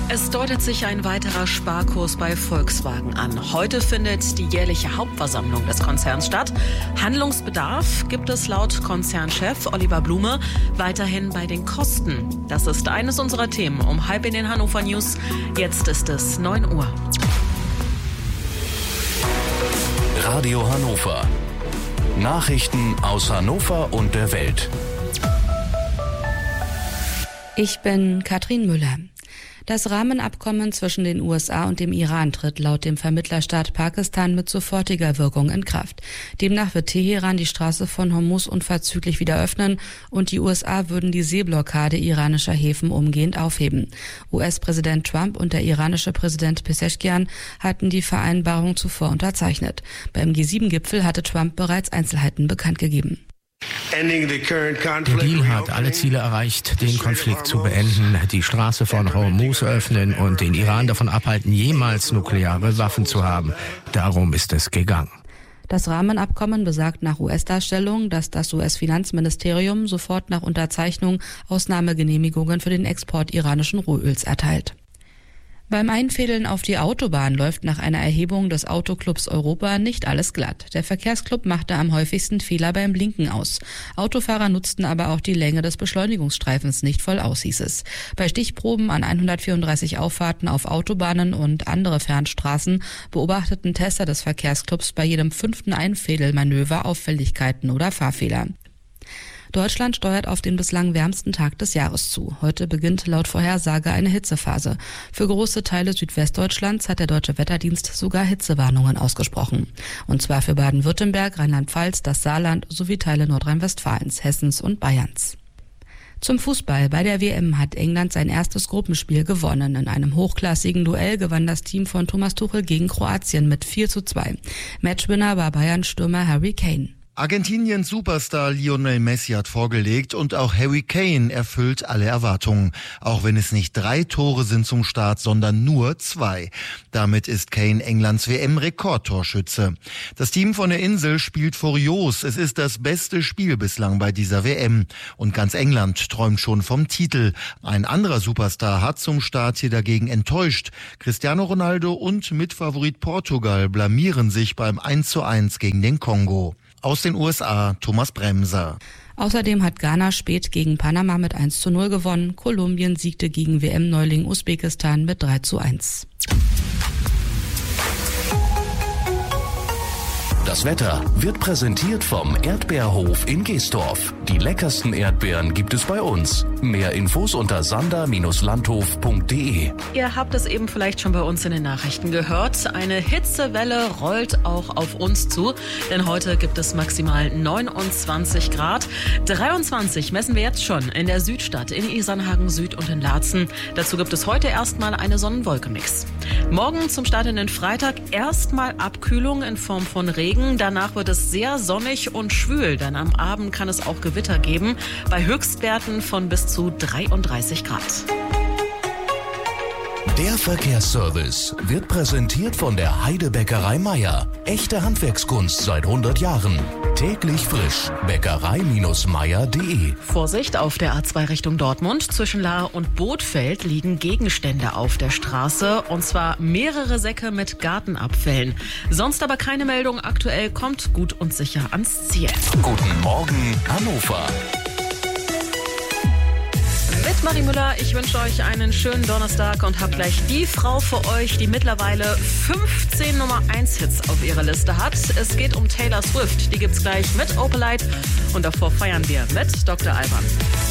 Es deutet sich ein weiterer Sparkurs bei Volkswagen an. Heute findet die jährliche Hauptversammlung des Konzerns statt. Handlungsbedarf gibt es laut Konzernchef Oliver Blume weiterhin bei den Kosten. Das ist eines unserer Themen um 8:30 in den Hannover News. Jetzt ist es 9 Uhr. Radio Hannover. Nachrichten aus Hannover und der Welt. Ich bin Katrin Müller. Das Rahmenabkommen zwischen den USA und dem Iran tritt laut dem Vermittlerstaat Pakistan mit sofortiger Wirkung in Kraft. Demnach wird Teheran die Straße von Hormuz unverzüglich wieder öffnen und die USA würden die Seeblockade iranischer Häfen umgehend aufheben. US-Präsident Trump und der iranische Präsident Pezeshkian hatten die Vereinbarung zuvor unterzeichnet. Beim G7-Gipfel hatte Trump bereits Einzelheiten bekannt gegeben. Der Deal hat alle Ziele erreicht, den Konflikt zu beenden, die Straße von Hormuz öffnen und den Iran davon abhalten, jemals nukleare Waffen zu haben. Darum ist es gegangen. Das Rahmenabkommen besagt nach US-Darstellung, dass das US-Finanzministerium sofort nach Unterzeichnung Ausnahmegenehmigungen für den Export iranischen Rohöls erteilt. Beim Einfädeln auf die Autobahn läuft nach einer Erhebung des Autoclubs Europa nicht alles glatt. Der Verkehrsclub machte am häufigsten Fehler beim Blinken aus. Autofahrer nutzten aber auch die Länge des Beschleunigungsstreifens nicht voll aus, hieß es. Bei Stichproben an 134 Auffahrten auf Autobahnen und andere Fernstraßen beobachteten Tester des Verkehrsclubs bei jedem 5. Einfädelmanöver Auffälligkeiten oder Fahrfehler. Deutschland steuert auf den bislang wärmsten Tag des Jahres zu. Heute beginnt laut Vorhersage eine Hitzephase. Für große Teile Südwestdeutschlands hat der Deutsche Wetterdienst sogar Hitzewarnungen ausgesprochen. Und zwar für Baden-Württemberg, Rheinland-Pfalz, das Saarland sowie Teile Nordrhein-Westfalens, Hessens und Bayerns. Zum Fußball. Bei der WM hat England sein erstes Gruppenspiel gewonnen. In einem hochklassigen Duell gewann das Team von Thomas Tuchel gegen Kroatien mit 4:2. Matchwinner war Bayern-Stürmer Harry Kane. Argentiniens Superstar Lionel Messi hat vorgelegt und auch Harry Kane erfüllt alle Erwartungen. Auch wenn es nicht 3 Tore sind zum Start, sondern nur 2. Damit ist Kane Englands WM-Rekordtorschütze. Das Team von der Insel spielt furios. Es ist das beste Spiel bislang bei dieser WM. Und ganz England träumt schon vom Titel. Ein anderer Superstar hat zum Start hier dagegen enttäuscht. Cristiano Ronaldo und Mitfavorit Portugal blamieren sich beim 1:1 gegen den Kongo. Aus den USA, Thomas Bremser. Außerdem hat Ghana spät gegen Panama mit 1:0 gewonnen. Kolumbien siegte gegen WM-Neuling Usbekistan mit 3:1. Das Wetter wird präsentiert vom Erdbeerhof in Geesdorf. Die leckersten Erdbeeren gibt es bei uns. Mehr Infos unter sander-landhof.de. Ihr habt es eben vielleicht schon bei uns in den Nachrichten gehört. Eine Hitzewelle rollt auch auf uns zu, denn heute gibt es maximal 29 Grad. 23 messen wir jetzt schon in der Südstadt, in Isernhagen Süd und in Laatzen. Dazu gibt es heute erstmal eine Sonnenwolkenmix. Morgen zum Start in den Freitag erstmal Abkühlung in Form von Regen. Danach wird es sehr sonnig und schwül, denn am Abend kann es auch Gewitter geben, bei Höchstwerten von bis zu 33 Grad. Der Verkehrsservice wird präsentiert von der Heidebäckerei Meier. Echte Handwerkskunst seit 100 Jahren. Täglich frisch. Bäckerei-meier.de. Vorsicht, auf der A2 Richtung Dortmund. Zwischen Lahr und Bothfeld liegen Gegenstände auf der Straße. Und zwar mehrere Säcke mit Gartenabfällen. Sonst aber keine Meldung. Aktuell kommt gut und sicher ans Ziel. Guten Morgen, Hannover. Mit Marie Müller, ich wünsche euch einen schönen Donnerstag und habe gleich die Frau für euch, die mittlerweile 15 Nummer 1 Hits auf ihrer Liste hat. Es geht um Taylor Swift, die gibt's gleich mit Opalite und davor feiern wir mit Dr. Alban.